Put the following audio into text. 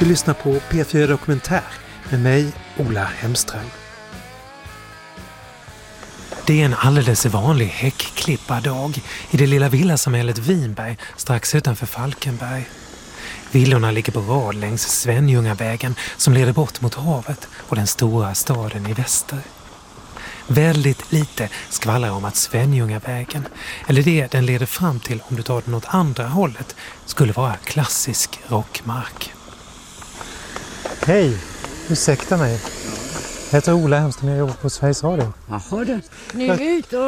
Du lyssnar på P4 Dokumentär med mig, Ola Hemström. Det är en alldeles vanlig häckklippardag i det lilla villasamhället Vinberg strax utanför Falkenberg. Villorna ligger på rad längs Svenljungavägen som leder bort mot havet och den stora staden i väster. Väldigt lite skvallrar om att Svenljungavägen, eller det den leder fram till om du tar den åt andra hållet, skulle vara klassisk rockmark. Hej, ursäkta mig. Jag heter Ola Hemström och jag jobbar på Sveriges Radio. Jaha du. Ni är ute